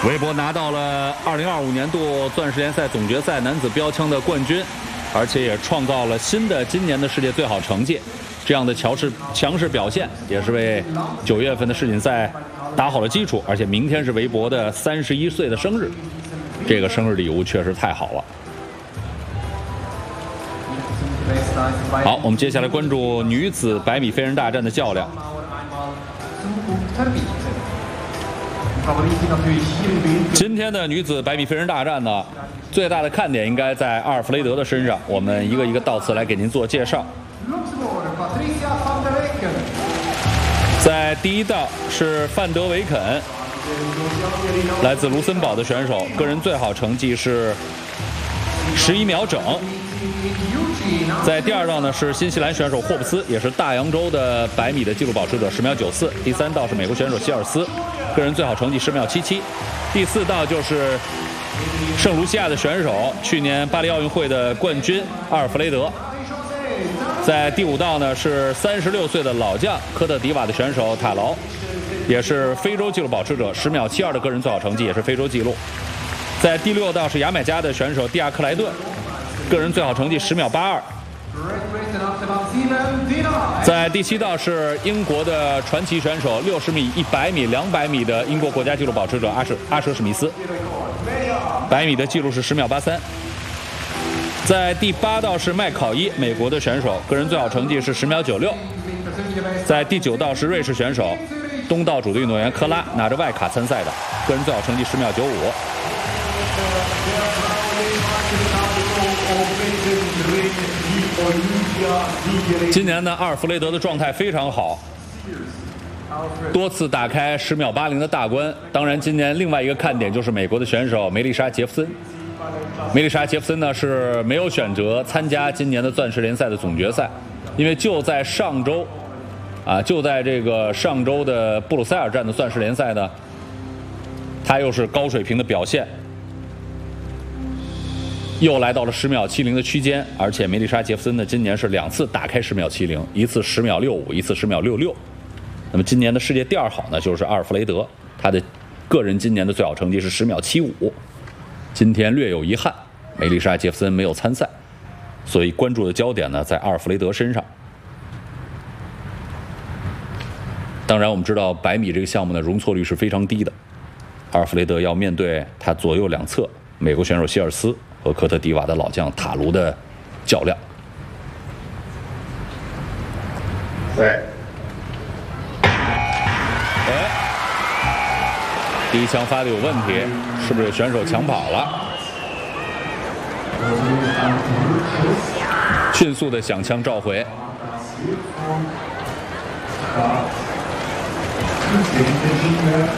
韦伯拿到了2025年度钻石联赛总决赛男子标枪的冠军，而且也创造了新的今年的世界最好成绩。这样的强势表现，也是为9月份的世锦赛打好了基础。而且明天是韦伯的31岁的生日，这个生日礼物确实太好了。好，我们接下来关注女子100米飞人大战的较量。今天的女子100米飞人大战呢，最大的看点应该在阿尔弗雷德的身上。我们一个一个道次来给您做介绍。在第一道是范德维肯，来自卢森堡的选手，个人最好成绩是11秒整。在第二道呢是新西兰选手霍布斯，也是大洋洲的100米的纪录保持者，10秒94。第三道是美国选手希尔斯，个人最好成绩10秒77。第四道就是圣卢西亚的选手，去年巴黎奥运会的冠军阿尔弗雷德。在第五道呢是36岁的老将科特迪瓦的选手塔劳，也是非洲纪录保持者，10秒72的个人最好成绩，也是非洲纪录。在第六道是牙买加的选手蒂亚克莱顿，个人最好成绩10秒82。在第七道是英国的传奇选手，60米、100米、200米的英国国家纪录保持者阿舍史密斯，100米的记录是10秒83。在第八道是麦考伊，美国的选手，个人最好成绩是10秒96。在第九道是瑞士选手，东道主的运动员科拉，拿着外卡参赛的，个人最好成绩10秒95。今年呢，阿尔弗雷德的状态非常好，多次打开10秒80的大关。当然，今年另外一个看点就是美国的选手梅丽莎·杰弗森。梅丽莎·杰弗森呢是没有选择参加今年的钻石联赛的总决赛，因为就在上周的布鲁塞尔站的钻石联赛呢，他又是高水平的表现，又来到了10秒70的区间，而且梅丽莎·杰弗森呢今年是2次打开10秒70，一次10秒65，一次10秒66。那么今年的世界第二好呢就是阿尔弗雷德，他的个人今年的最好成绩是10秒75。今天略有遗憾，梅丽莎·杰弗森没有参赛，所以关注的焦点呢在阿尔弗雷德身上。当然，我们知道100米这个项目呢容错率是非常低的，阿尔弗雷德要面对他左右两侧美国选手希尔斯和科特迪瓦的老将塔卢的较量。 对。 第一枪发的有问题，是不是有选手抢跑了？迅速的响枪召回。